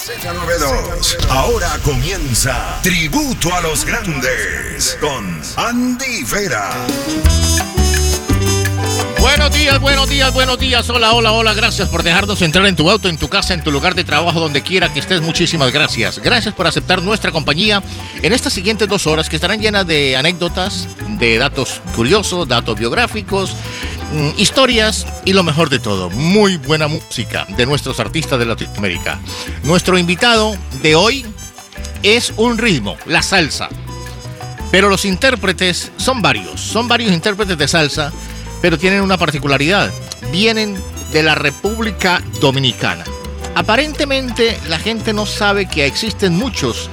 Z92. Ahora comienza Tributo a los Grandes con Andy Vera. Buenos días. Hola. Gracias por dejarnos entrar en tu auto, en tu casa, en tu lugar de trabajo, donde quiera que estés. Muchísimas gracias. Gracias por aceptar nuestra compañía en estas siguientes 2 horas que estarán llenas de anécdotas, de datos curiosos, datos biográficos, historias y lo mejor de todo, muy buena música de nuestros artistas de Latinoamérica. Nuestro invitado de hoy es un ritmo, la salsa. Pero los intérpretes son varios intérpretes de salsa, pero tienen una particularidad. Vienen de la República Dominicana. Aparentemente la gente no sabe que existen muchos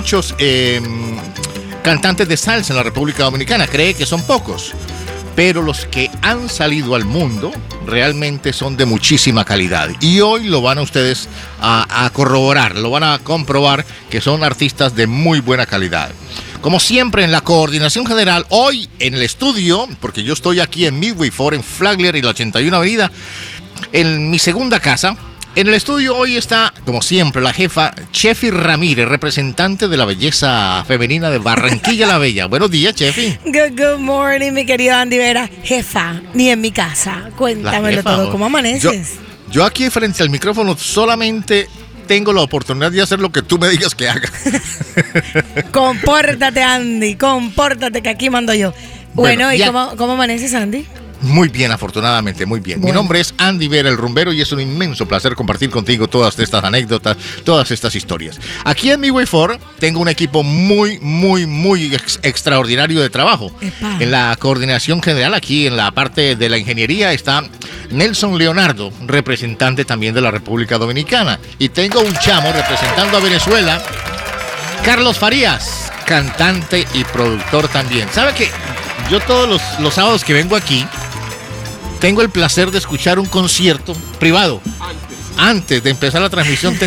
cantantes de salsa en la República Dominicana. Cree que son pocos. Pero los que han salido al mundo realmente son de muchísima calidad. Y hoy lo van a ustedes a corroborar, lo van a comprobar que son artistas de muy buena calidad. Como siempre, en la coordinación general, hoy en el estudio, porque yo estoy aquí en Midway Ford, en Flagler y la 81 Avenida, en mi segunda casa. En el estudio hoy está, como siempre, la jefa Chefi Ramírez, representante de la belleza femenina de Barranquilla la Bella. Buenos días, Chefi. Good morning, mi querido Andy Vera. Jefa, ni en mi casa. Cuéntamelo todo. ¿Cómo amaneces? Yo aquí frente al micrófono solamente tengo la oportunidad de hacer lo que tú me digas que haga. Compórtate, Andy, compórtate, que aquí mando yo. Bueno, ¿y cómo amaneces, Andy? Muy bien, afortunadamente, muy bien. Bueno. Mi nombre es Andy Vera, el rumbero, y es un inmenso placer compartir contigo todas estas anécdotas, todas estas historias. Aquí en Midway Ford tengo un equipo muy extraordinario de trabajo. Epa. En la coordinación general, aquí en la parte de la ingeniería, está Nelson Leonardo, representante también de la República Dominicana. Y tengo un chamo representando a Venezuela, Carlos Farías, cantante y productor también. ¿Sabe qué? Yo todos los sábados que vengo aquí, tengo el placer de escuchar un concierto privado. Antes de empezar la transmisión,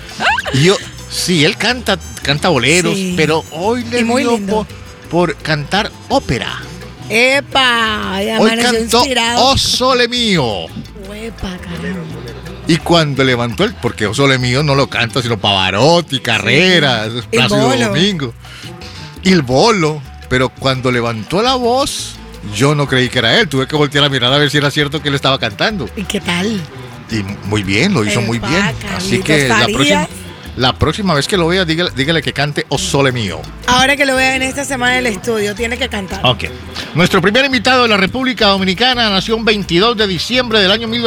él canta boleros, sí, pero hoy le dio por cantar ópera. ¡Epa! Hoy cantó "Oh Sole Mío". ¡Epa, caramba! Y cuando levantó porque "Oh Sole Mío" no lo canta sino Pavarotti, Carreras, sí, Plácido Domingo. Y el bolo. Pero cuando levantó la voz, yo no creí que era él. Tuve que voltear a mirar a ver si era cierto que él estaba cantando. ¿Y qué tal? Y muy bien, lo hizo muy bien. Así que la próxima vez que lo vea, dígale que cante "Oh Sole Mío". Ahora que lo vea en esta semana en el estudio, tiene que cantar. Ok. Nuestro primer invitado de la República Dominicana nació el 22 de diciembre del año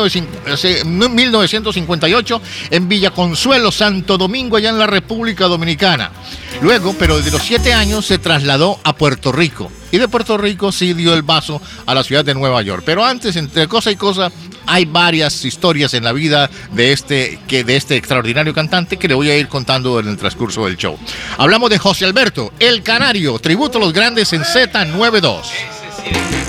1958 en Villaconsuelo, Santo Domingo, allá en la República Dominicana. Luego, pero desde los 7 años, se trasladó a Puerto Rico. Y de Puerto Rico sí dio el paso a la ciudad de Nueva York. Pero antes, entre cosa y cosa, hay varias historias en la vida de este extraordinario cantante que le voy a ir contando en el transcurso del show. Hablamos de José Alberto, el Canario, tributo a los grandes en Z92.